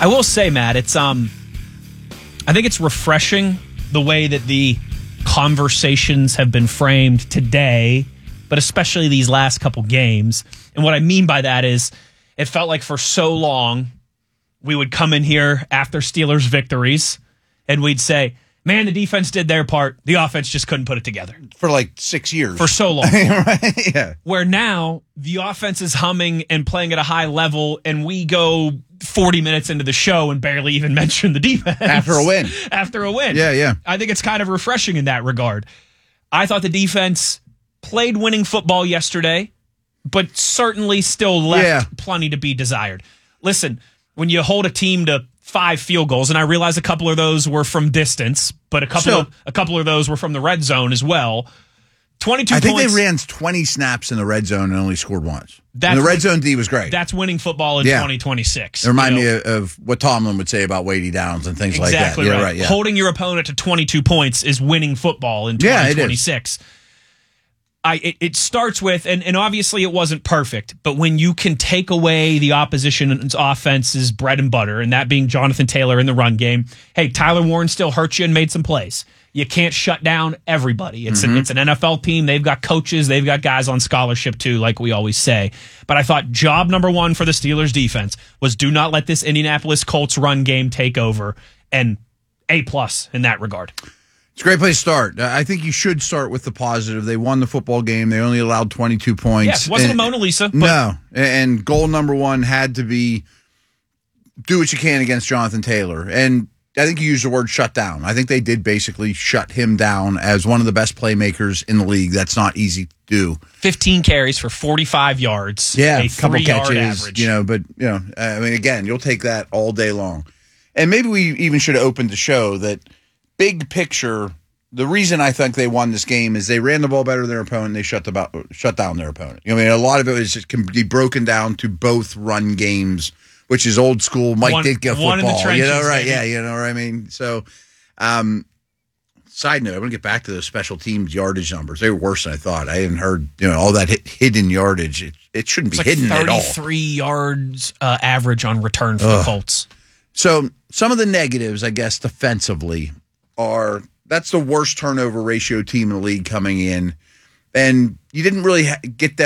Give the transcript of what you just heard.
I will say, Matt, it's I think it's refreshing the way that the conversations have been framed today, but especially these last couple games. And what I mean by that is it felt like for so long we would come in here after Steelers victories and we'd say, man, the defense did their part. The offense just couldn't put it together. For like 6 years. For so long. Right? Yeah. Where now the offense is humming and playing at a high level, and we go 40 minutes into the show and barely even mention the defense. After a win. After a win. Yeah. I think it's kind of refreshing in that regard. I thought the defense played winning football yesterday, but certainly still left plenty to be desired. Listen, when you hold a team to 5 field goals, and I realize a couple of those were from distance, but a couple of those were from the red zone as well. 22 points. I think they ran 20 snaps in the red zone and only scored once. And the red zone D was great. That's winning football in 2026. It reminded me of what Tomlin would say about Weighty Downs and things like that. Exactly right. Yeah. Holding your opponent to 22 points is winning football in 2026. It starts with, and obviously it wasn't perfect, but when you can take away the opposition's offense's bread and butter, and that being Jonathan Taylor in the run game, hey, Tyler Warren still hurt you and made some plays. You can't shut down everybody. It's an NFL team. They've got coaches. They've got guys on scholarship too, like we always say. But I thought job number one for the Steelers defense was do not let this Indianapolis Colts run game take over, and A+ in that regard. It's a great place to start. I think you should start with the positive. They won the football game. They only allowed 22 points. Yes, wasn't a Mona Lisa. But no, and goal number one had to be do what you can against Jonathan Taylor. And I think you used the word shut down. I think they did basically shut him down as one of the best playmakers in the league. That's not easy to do. 15 carries for 45 yards. Yeah, a couple 3-yard catches. average. But I mean, again, you'll take that all day long. And maybe we even should have opened the show that big picture. The reason I think they won this game is they ran the ball better than their opponent. They shut down their opponent. I mean, a lot of it can be broken down to both run games, which is old school. Mike did get football. One in the trenches, right? maybe. Yeah, you know what I mean. So, side note, I'm going to get back to those special teams yardage numbers. They were worse than I thought. I hadn't heard all that hidden yardage. It shouldn't be hidden at all. 33 yards average on return for the Colts. So some of the negatives, I guess, defensively are that's the worst turnover ratio team in the league coming in, and you didn't really get that.